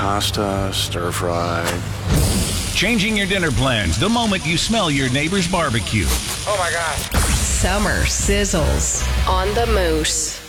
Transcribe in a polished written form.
pasta, stir fry. Changing your dinner plans the moment you smell your neighbor's barbecue. Oh my God. Summer sizzles on the Moose.